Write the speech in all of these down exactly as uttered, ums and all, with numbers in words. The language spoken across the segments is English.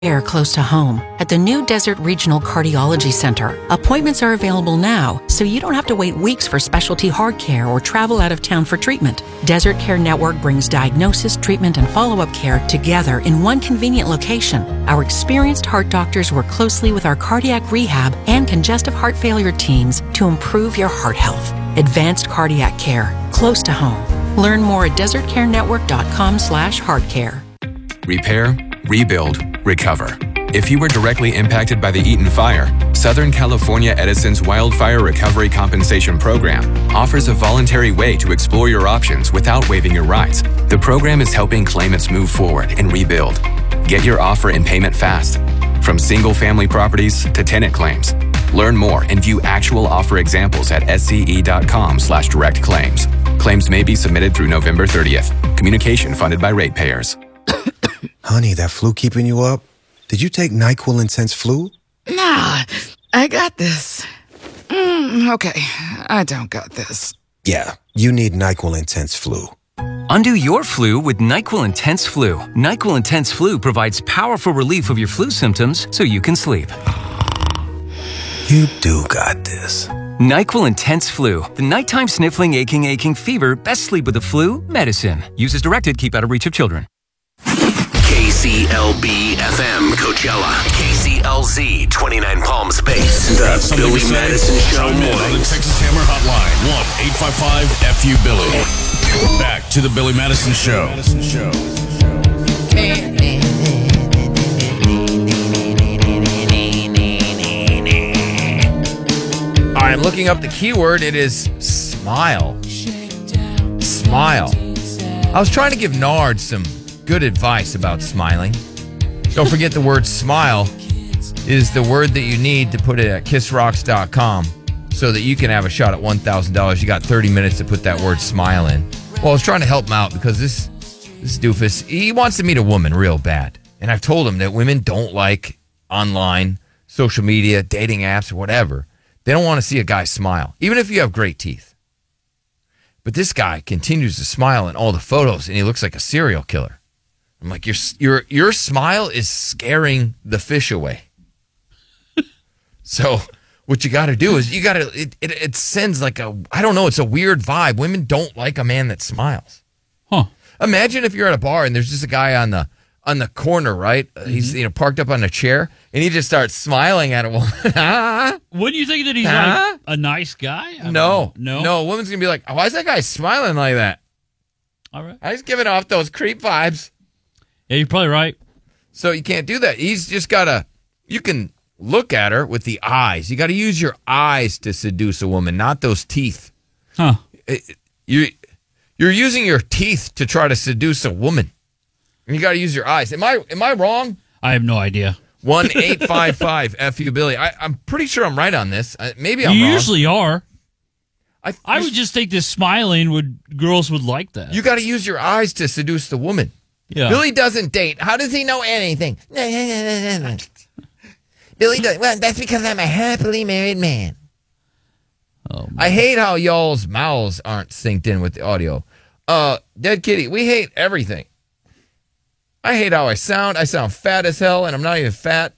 Care close to home. At the new Desert Regional Cardiology Center, appointments are available now, so you don't have to wait weeks for specialty heart care or travel out of town for treatment. Desert Care Network brings diagnosis, treatment, and follow-up care together in one convenient location. Our experienced heart doctors work closely with our cardiac rehab and congestive heart failure teams to improve your heart health. Advanced cardiac care, close to home. Learn more at desert care network dot com slash heart care. Repair, rebuild, recover. If you were directly impacted by the Eaton Fire, Southern California Edison's Wildfire Recovery Compensation Program offers a voluntary way to explore your options without waiving your rights. The program is helping claimants move forward and rebuild. Get your offer and payment fast. From single-family properties to tenant claims. Learn more and view actual offer examples at sce.com slash direct claims. Claims may be submitted through November thirtieth. Communication funded by ratepayers. Honey, that flu keeping you up? Did you take NyQuil Intense Flu? Nah, I got this. Mm, okay, I don't got this. Yeah, you need NyQuil Intense Flu. Undo your flu with NyQuil Intense Flu. NyQuil Intense Flu provides powerful relief of your flu symptoms so you can sleep. You do got this. NyQuil Intense Flu. The nighttime sniffling, aching, aching fever. Best sleep with the flu medicine. Use as directed. Keep out of reach of children. K C L B F M Coachella, K C L Z twenty-nine Palm Space, the Billy Madison Show On the mornings. Texas Hammer Hotline, one eight five five F U Billy. Back to the Billy Madison Show. All right, I'm looking up the keyword. It is smile. Smile. I was trying to give Nard some good advice about smiling. Don't forget the word smile is the word that you need to put it at kiss rocks dot com so that you can have a shot at one thousand dollars. You got thirty minutes to put that word smile in. Well, I was trying to help him out because this this doofus, he wants to meet a woman real bad. And I've told him that women don't like online, social media, dating apps, or whatever. They don't want to see a guy smile, even if you have great teeth. But this guy continues to smile in all the photos, and he looks like a serial killer. I'm like, your your your smile is scaring the fish away. So what you got to do is you got to, it, it it sends like a, I don't know, it's a weird vibe. Women don't like a man that smiles. Huh. Imagine if you're at a bar and there's just a guy on the on the corner, right? Mm-hmm. He's you know parked up on a chair, and he just starts smiling at a woman. Wouldn't you think that he's Huh? like a nice guy? I No, mean, no, no. A woman's gonna be like, why is that guy smiling like that? All right. I just giving off those creep vibes. Yeah, you're probably right. So you can't do that. He's just gotta. You can look at her with the eyes. You got to use your eyes to seduce a woman, not those teeth. Huh? You you're using your teeth to try to seduce a woman. You got to use your eyes. Am I am I wrong? I have no idea. One eight five five F U Billy. I, I'm pretty sure I'm right on this. Uh, maybe I'm you wrong. usually are. I, I would just think this smiling would girls would like that. You got to use your eyes to seduce the woman. Yeah. Billy doesn't date. How does he know anything? Billy does. Well, that's because I'm a happily married man. Oh, I hate how y'all's mouths aren't synced in with the audio. Uh, Dead Kitty, we hate everything. I hate how I sound. I sound fat as hell, and I'm not even fat.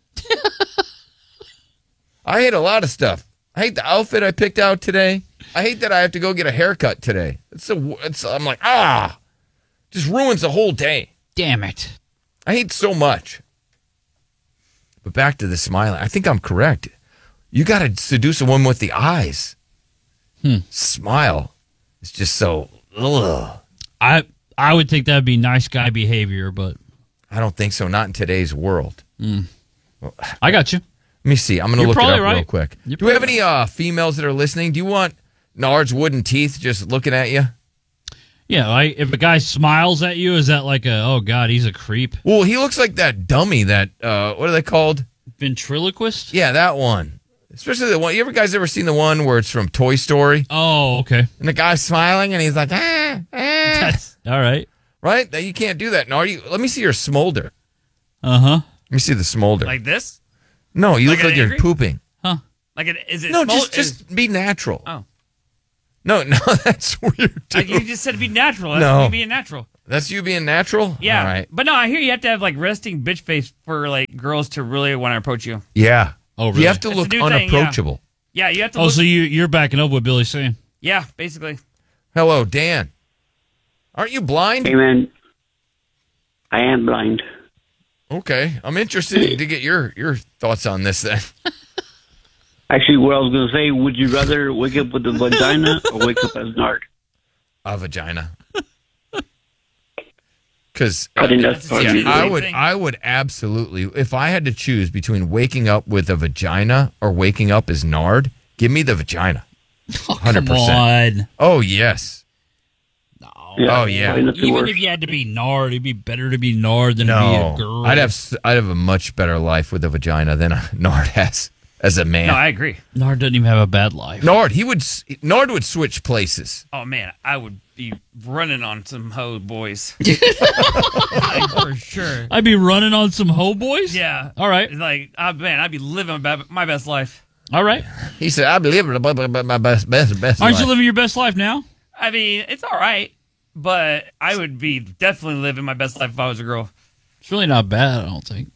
I hate a lot of stuff. I hate the outfit I picked out today. I hate that I have to go get a haircut today. It's a, it's, I'm like, ah, just ruins the whole day. Damn it. I hate so much. But back to the smiling. I think I'm correct. You got to seduce a woman with the eyes. Hmm. Smile. It's just so, ugh. I I would think that'd be nice guy behavior, but I don't think so. Not in today's world. Mm. I got you. Let me see. I'm going to You're look it probably up right. real quick. You're Do we have probably any uh, females that are listening? Do you want Nard's wooden teeth just looking at you? Yeah, like if a guy smiles at you, is that like a, oh God, he's a creep? Well, he looks like that dummy that, uh, what are they called? Ventriloquist? Yeah, that one. Especially the one, you ever guys ever seen the one where it's from Toy Story? Oh, okay. And the guy's smiling and he's like, ah, ah. That's, all right. Right? You can't do that. Nard, you, let me see your smolder. Uh-huh. Let me see the smolder. Like this? No, you Like look an like you're angry? pooping. Huh. Like, it, is it No, small? just just be natural. Oh. No, no, that's weird, too. Like you just said to be natural. That's No. me being natural. That's you being natural? Yeah. All right. But no, I hear you have to have like resting bitch face for like girls to really want to approach you. Yeah. Oh, really? You have to That's look the new thing, yeah. unapproachable. Yeah, you have to Oh, look. so you, you're backing up what Billy's saying. Yeah, basically. Hello, Dan. Aren't you blind? Hey, man. I am blind. Okay. I'm interested to get your, your thoughts on this then. Actually, what I was going to say, would you rather wake up with a vagina or wake up as Nard? A vagina. Because Cutting that part yeah, of I the would, thing. I would absolutely, if I had to choose between waking up with a vagina or waking up as Nard, give me the vagina. one hundred percent. Come on. Oh, yes. Yeah, Oh, yeah. probably nothing Even worse. if you had to be Nard, it'd be better to be Nard than to be No. a girl. I'd have, s- I'd have a much better life with a vagina than a Nard has as a man. No, I agree. Nard doesn't even have a bad life. Nard, he would, s- Nard would switch places. Oh man, I would be running on some hoe boys. Like, for sure. I'd be running on some hoe boys? Yeah. All right. Like, uh, man, I'd be living my be- my best life. All right. He said, "I believe it, but my best, best, best." Aren't life. you living your best life now? I mean, it's all right, but I would be definitely living my best life if I was a girl. It's really not bad, I don't think.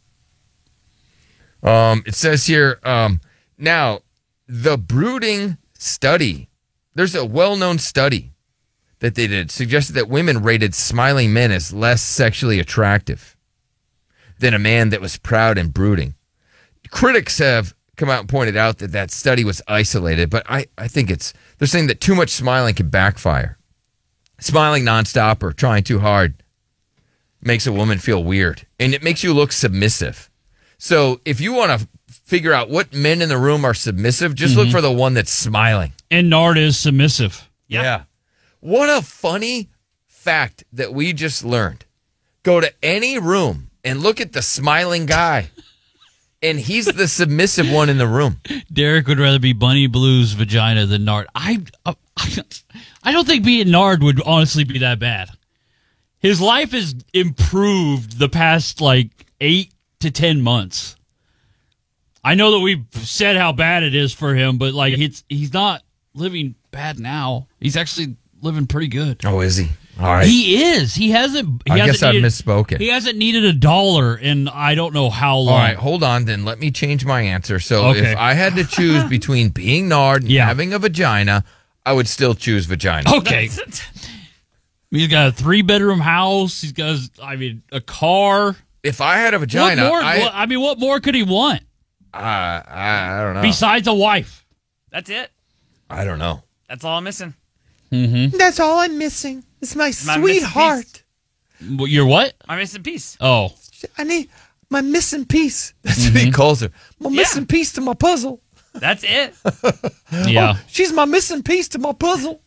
Um, it says here, um, now the brooding study. There's a well-known study that they did suggested that women rated smiling men as less sexually attractive than a man that was proud and brooding. Critics have come out and pointed out that that study was isolated, but I, I think it's, they're saying that too much smiling can backfire. Smiling nonstop or trying too hard makes a woman feel weird, and it makes you look submissive. So if you want to figure out what men in the room are submissive, just look for the one that's smiling. And Nard is submissive. Yeah. What a funny fact that we just learned. Go to any room and look at the smiling guy, and he's the submissive one in the room. Derek would rather be Bunny Blue's vagina than Nard. I, uh, I don't think being Nard would honestly be that bad. His life has improved the past like eight to ten months. I know that we've said how bad it is for him, but like it's he's not living bad now. He's actually living pretty good. Oh, is he? All right. He is. He hasn't. He I hasn't guess I've needed, misspoken. He hasn't needed a dollar in I don't know how long. All right, hold on. Then let me change my answer. So Okay. if I had to choose between being Nard and Yeah. having a vagina, I would still choose vagina. Okay. He's got a three bedroom house. He's got, I mean, a car. If I had a vagina, what more, I, what- I mean, what more could he want uh, I, I don't know. besides a wife? That's it. I don't know. That's all I'm missing. Mm-hmm. That's all I'm missing. It's my, My sweetheart. You're what? My missing piece. Oh, I need my missing piece. That's what he calls her. My Yeah. missing piece to my puzzle. That's it. yeah. Oh, she's my missing piece to my puzzle.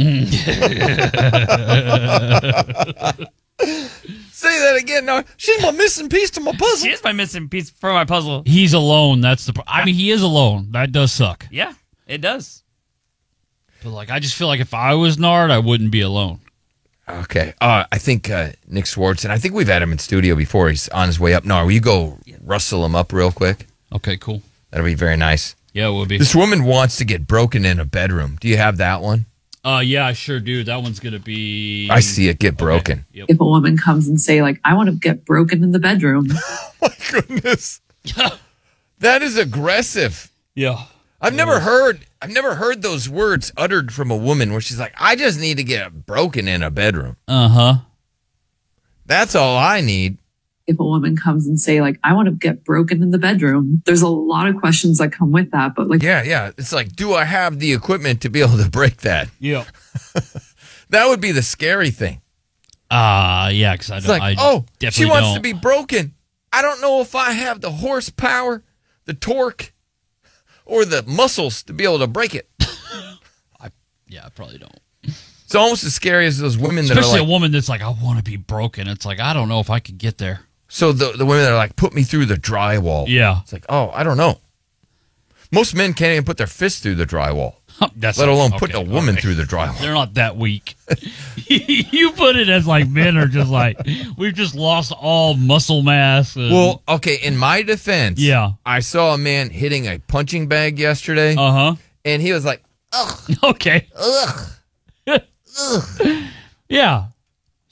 Say that again. No, she's my missing piece to my puzzle. She is my missing piece for my puzzle. He's alone. That's the. Pro- I mean, he is alone. That does suck. Yeah, it does. But like, I just feel like if I was Nard, I wouldn't be alone. Okay. Uh, I think uh, Nick Swartz, and I think we've had him in studio before. He's on his way up. No, will you go rustle him up real quick? Okay, cool. That'll be very nice. Yeah, it would be. This woman wants to get broken in a bedroom. Do you have that one? Uh, yeah, I sure do. That one's gonna be. I see it. Get broken. Yep. If a woman comes and say, like, I want to get broken in the bedroom. My goodness. That is aggressive. Yeah. I've never heard I've never heard those words uttered from a woman where she's like, I just need to get broken in a bedroom. Uh huh. That's all I need. If a woman comes and say, like, I want to get broken in the bedroom, there's a lot of questions that come with that. But like, Yeah, yeah. It's like, do I have the equipment to be able to break that? Yeah. That would be the scary thing. Uh yeah, because I It's don't. like, I oh, definitely she wants don't. to be broken. I don't know if I have the horsepower, the torque, or the muscles to be able to break it. I, yeah, I probably don't. It's almost as scary as those women that are Especially like, a woman that's like, I want to be broken. It's like, I don't know if I could get there. so the, the women that are like, put me through the drywall. Yeah. It's like, oh, I don't know. Most men can't even put their fist through the drywall, That's let alone okay, putting a woman okay. through the drywall. They're not that weak. You put it as like men are just like, we've just lost all muscle mass. and- Well, okay, in my defense, Yeah. I saw a man hitting a punching bag yesterday, uh huh. and he was like, Okay. ugh. Yeah.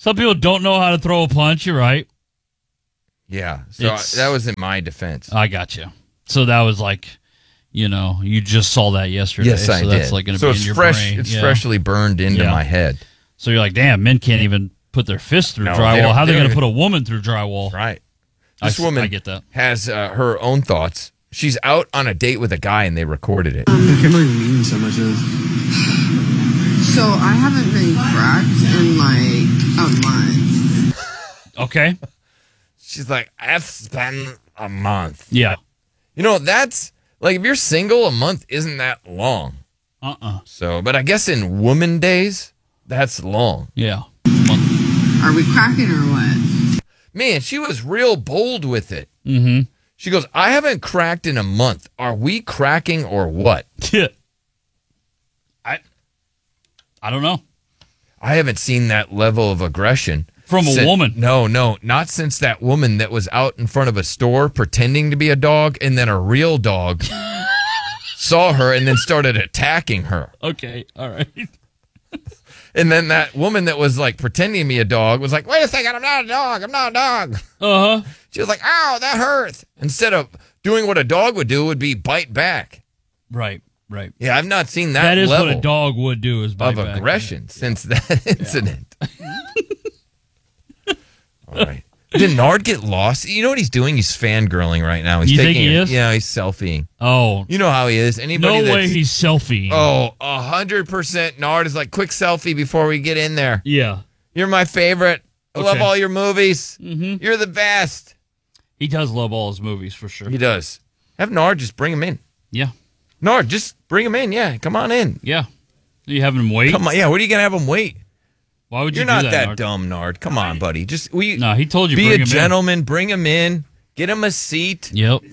Some people don't know how to throw a punch. You're right. Yeah. So I, that was in my defense. I got you. So that was like, you know, you just saw that yesterday. Yes, I so did. that's like going to so be it's in your fresh. brain. It's Yeah. freshly burned into Yeah. my head. So you're like, damn, men can't even put their fist through No, they drywall. don't- How are they they going to don't put a woman through drywall? Right. I This s- woman I get that. has uh, her own thoughts. She's out on a date with a guy, and they recorded it. I can't believe mean so much is. So I haven't been cracked in like a month. Okay. She's like, it's been a month. Yeah. You know, that's like if you're single, a month isn't that long. Uh-uh. So, but I guess in woman days, that's long. Yeah. Are we cracking or what? Man, she was real bold with it. Mm-hmm. She goes, I haven't cracked in a month. Are we cracking or what? Yeah. I I don't know. I haven't seen that level of aggression. From a Sin- woman. No, no, not since that woman that was out in front of a store pretending to be a dog, and then a real dog saw her and then started attacking her. Okay. All right. And then that woman that was like pretending to be a dog was like, wait a second, I'm not a dog. I'm not a dog. Uh-huh. She was like, ow, that hurts. Instead of doing what a dog would do would be bite back. Right. Right. Yeah, I've not seen that, That is level what a dog would do is bite of back. aggression since that incident. All right. Did Nard get lost? You know what he's doing? He's fangirling right now. He's You think taking he a- is? Yeah, he's selfieing. Oh. You know how he is. Anybody No that's, way he's selfieing. Oh, a hundred percent. Nard is like, quick selfie before we get in there. Yeah. You're my favorite. I love Okay. all your movies. Mm-hmm. You're the best. He does love all his movies for sure. He does. Have Nard just bring him in. Yeah. Nard, just bring him in. Yeah, come on in. Yeah. You having him wait? Come on. Yeah, what are you gonna have him wait? Why would you You're do not that, that, Nard? dumb, Nard. Come on, buddy. Just we. No, he told you Be bring a him gentleman. Bring him in. Get him a seat. in. Yep.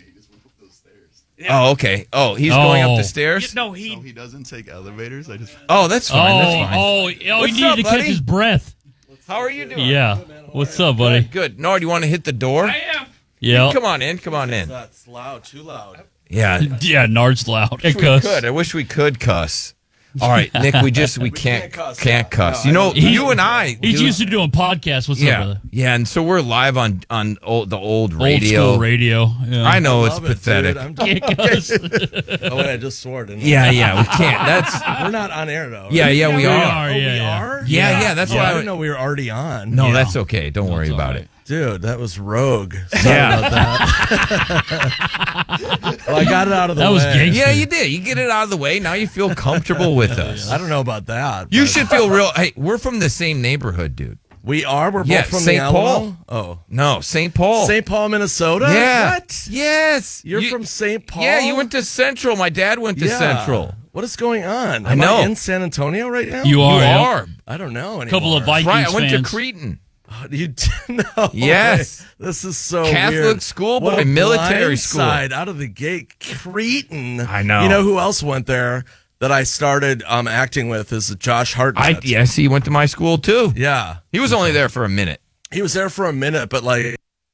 Oh, okay. Oh, he's going up Oh. the stairs. No, he. he doesn't take elevators. I just. Oh, that's fine. Oh, that's fine. oh, oh, What's you need up, to buddy? catch his breath. How are you doing? Yeah. What's up, buddy? Good. Good. Nard, you want to hit the door? I am. Yeah. Come on in. Come on in. That's loud. Too loud. Yeah. Yeah, Nard's loud. Wish And we cuss. could. I wish we could cuss. All right, Nick. We just we can't can't can't cuss, cuss. yeah. You No, know, I know. you and I. He's do- used to doing podcasts. What's up, Yeah, brother? yeah, and so we're live on on old, the old Old radio. school radio. Yeah. I know I it's love it, pathetic. dude. I'm Can't cuss. Oh, wait, I just swore, didn't I? Yeah, yeah, we can't. That's We're not on air, though. Right? yeah, yeah, we we are. are. Oh, Yeah, we yeah. are? Yeah, yeah, that's Oh, why I I didn't would- know we were already on. No, Yeah. that's okay. Don't worry all about right. it. Dude, that was rogue. Sorry Yeah. about that. Well, I got it out of the That way. was gangster. Yeah, you did. You get it out of the way. Now you feel comfortable with us. I don't know about that. You but- should feel real. Hey, we're from the same neighborhood, dude. We are? We're Yeah, both from Saint the Paul. Alamo? Oh. No, Saint Paul. Saint Paul, Minnesota? Yeah. What? Yes. You're You- from Saint Paul? Yeah, you went to Central. My dad went to Yeah. Central. What is going on? I Am know. I in San Antonio right now? You are. You yeah. are. I don't know anymore. Couple of Vikings Right. I went fans. to Cretan. Oh, you did no Yes. way. This is so Catholic weird. school, What boy, a military school. blindside out of the gate. Cretan. I know. You know who else went there that I started um, acting with is Josh Hartnett. I yes, he went to my school too. Yeah. He was only there for a minute. He was there for a minute, but like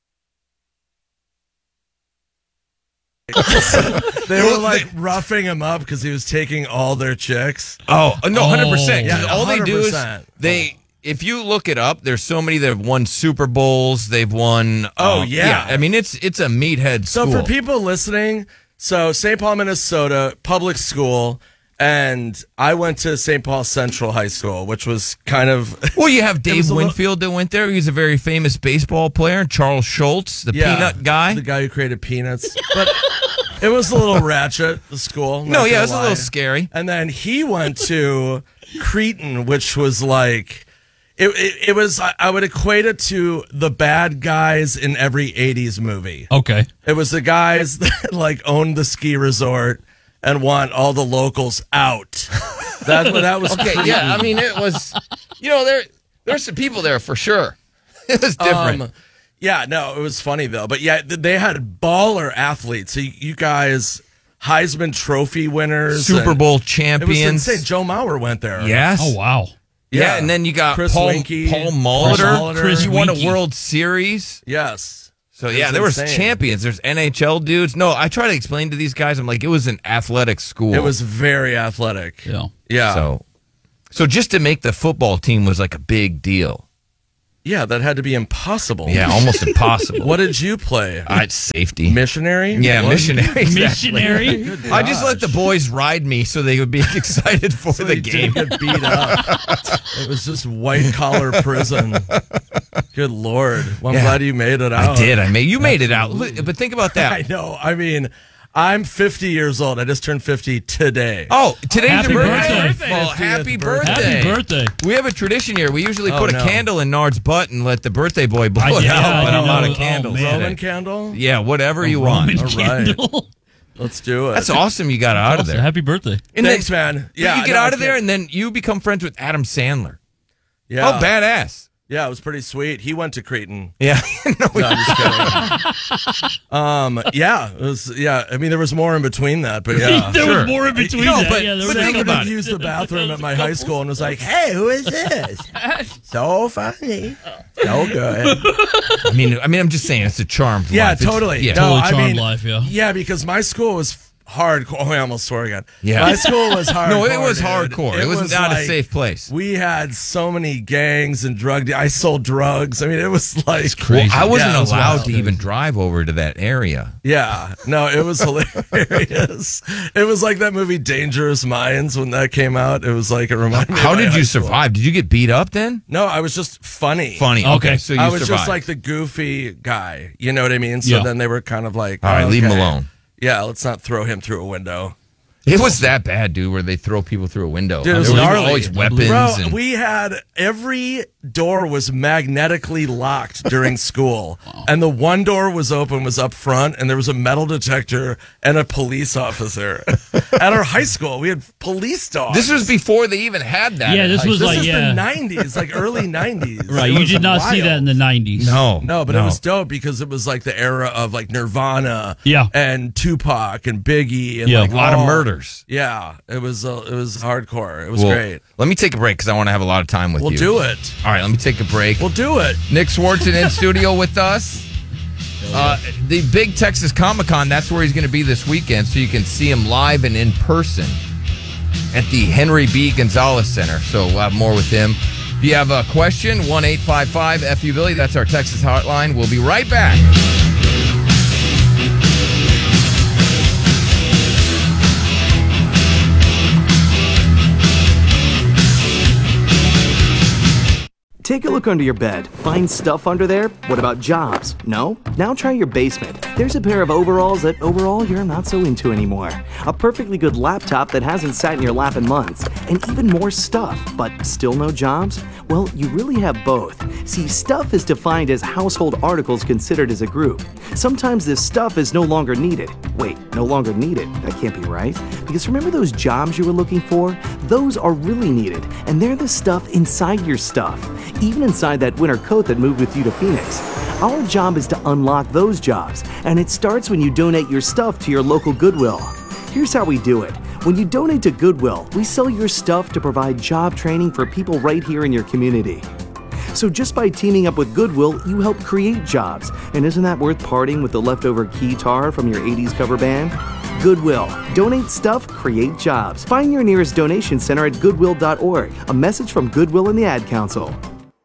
they were like roughing him up because he was taking all their chicks. Oh no, hundred percent. Yeah, All they do is one hundred percent. they. If you look it up, there's so many that have won Super Bowls. They've won. Oh, um, yeah. I mean, it's it's a meathead So school. for people listening, so Saint Paul, Minnesota, public school, and I went to Saint Paul Central High School, which was kind of well, you have It Dave was a little- Winfield that went there. He's a very famous baseball player. Charles Schultz, the Yeah, peanut guy. the guy who created peanuts, but it was a little ratchet. The school, No, not yeah, gonna it was a lie. little scary. And then he went to Cretan, which was like. It, it, it was, I I would equate it to the bad guys in every eighties movie. Okay. It was the guys that like owned the ski resort and want all the locals out. That's what that was. Okay, yeah, I mean, it was, you know, there there's some people there for sure. It was different. Um, yeah, no, it was funny though. But yeah, th- they had baller athletes. So you, you guys, Heisman Trophy winners, Super and Bowl It was champions. insane. Joe Mauer went there. Yes. Oh, wow. Yeah, Yeah. and then you got Chris Paul, Winkie, Paul Chris Molitor. Molitor. Chris He won a Winkie. World Series. Yes. So It yeah, was there was insane. champions. There's N H L dudes. No, I try to explain to these guys. I'm like, it was an athletic school. It was very athletic. Yeah. Yeah. So, so just to make the football team was like a big deal. Yeah, that had to be impossible. Yeah, almost impossible. What did you play? I safety. Missionary? Yeah, What? missionary. Exactly. Missionary? Good I just let the gosh. boys ride me so they would be excited for So the they game. didn't get beat up. It was just white collar prison. Good Lord. Well, I'm Yeah. glad you made it out. I did. I made you made it out. Look, but think about that. I know. I mean, I'm fifty years old. I just turned fifty today. Oh, today's Happy your birthday. birthday. Well, fiftieth happy birthday. birthday. Happy birthday. We have a tradition here. We usually Oh, put a no. candle in Nard's butt and let the birthday boy blow I it did- out, yeah, but I I'm did out know. of candles. Oh, man. Roman today. candle? Yeah, whatever you Roman want. All right. candle. Let's do it. That's awesome you got out of Also, there. happy birthday. And Thanks, then, man. but Yeah, you get no, I out of there can't- and then you become friends with Adam Sandler. Yeah. Oh, badass. Yeah, it was pretty sweet. He went to Cretan. Yeah. no, No, I'm just kidding. um, yeah, it was. Yeah, I mean, there was more in between that, but yeah, there sure. was more in between No, that. but- yeah, there but was think a couple- about it. used the bathroom at my high school and was like, "Hey, who is this? So funny, so good." I mean, I mean, I'm just saying it's a charmed Yeah, life. It's- totally. Yeah. No, Totally I charmed mean, life, yeah. yeah, because my school was hardcore. Oh, I almost swore again. Yeah. My school was hardcore. No, it was dude. hardcore. It was not a like- safe place. We had so many gangs and drug. De- I sold drugs. I mean, it was like Well, I wasn't Yeah, it was allowed wild. to even drive over to that area. Yeah, no, it was hilarious. It was like that movie Dangerous Minds when that came out. It was like it reminded me. How of my did high you school. survive? Did you get beat up then? No, I was just funny. Funny. Okay. Okay, so you I was survived. just like the goofy guy. You know what I mean? So Yeah. then they were kind of like, All right, oh, leave him okay. alone. Yeah, let's not throw him through a window. It was that bad, dude, where they throw people through a window. Dude, it was there was gnarly. always weapons. Bro, and, we had every door was magnetically locked during school, and the one door was open was up front, and there was a metal detector and a police officer at our high school. We had police dogs. this was before they even had that. Yeah, in this high was This school. like, is yeah. the nineties, like early nineties. Right, It you was did not see wild. that in the nineties. No, No, but it was dope because it was like the era of like Nirvana, Yeah. and Tupac and Biggie, and Yeah. like a lot of all- murders. Yeah, it was uh, it was hardcore. It was Well, great. Let me take a break because I want to have a lot of time with We'll you. do it. All right, let me take a break. We'll do it. Nick Swartzen in studio with us. Uh, the big Texas Comic Con, that's where he's going to be this weekend, so you can see him live and in person at the Henry B. Gonzalez Center. So we'll have more with him. If you have a question, one eight five five F U Billy, that's our Texas hotline. We'll be right back. Take a look under your bed. Find stuff under there? What about jobs? No? Now try your basement. There's a pair of overalls that overall you're not so into anymore. A perfectly good laptop that hasn't sat in your lap in months. And even more stuff, but still no jobs? Well, you really have both. See, stuff is defined as household articles considered as a group. Sometimes this stuff is no longer needed. Wait, no longer needed? That can't be right. Because remember those jobs you were looking for? Those are really needed, and they're the stuff inside your stuff. Even inside that winter coat that moved with you to Phoenix. Our job is to unlock those jobs, and it starts when you donate your stuff to your local Goodwill. Here's how we do it. When you donate to Goodwill, we sell your stuff to provide job training for people right here in your community. So just by teaming up with Goodwill, you help create jobs. And isn't that worth parting with the leftover keytar from your eighties cover band? Goodwill. Donate stuff, create jobs. Find your nearest donation center at goodwill dot org. A message from Goodwill and the Ad Council.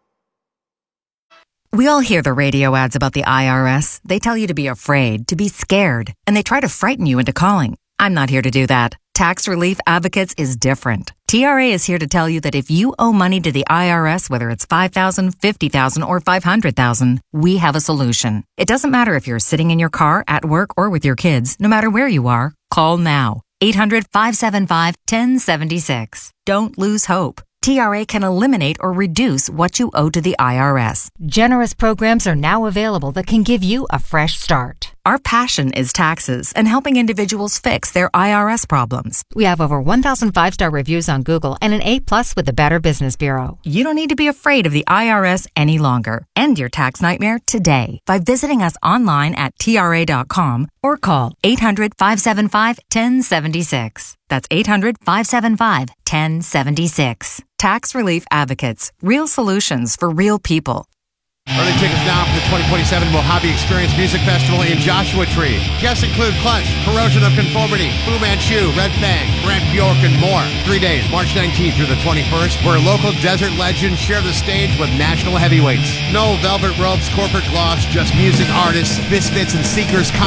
We all hear the radio ads about the I R S. They tell you to be afraid, to be scared, and they try to frighten you into calling. I'm not here to do that. Tax Relief Advocates is different. T R A is here to tell you that if you owe money to the I R S, whether it's five thousand dollars, fifty thousand dollars, or five hundred thousand dollars, we have a solution. It doesn't matter if you're sitting in your car, at work, or with your kids. No matter where you are, call now. eight hundred, five seven five, one oh seven six. Don't lose hope. T R A can eliminate or reduce what you owe to the I R S. Generous programs are now available that can give you a fresh start. Our passion is taxes and helping individuals fix their I R S problems. We have over one thousand five-star reviews on Google and an A plus with the Better Business Bureau. You don't need to be afraid of the I R S any longer. End your tax nightmare today by visiting us online at T R A dot com or call eight hundred, five seven five, one oh seven six. That's eight hundred, five seven five, one oh seven six. Tax Relief Advocates. Real solutions for real people. Early tickets now for the twenty twenty-seven Mojave Experience Music Festival in Joshua Tree. Guests include Clutch, Corrosion of Conformity, Fu Manchu, Red Fang, Brent Bjork, and more. Three days, March nineteenth through the twenty-first, where local desert legends share the stage with national heavyweights. No velvet ropes, corporate gloss, just music artists, misfits, and seekers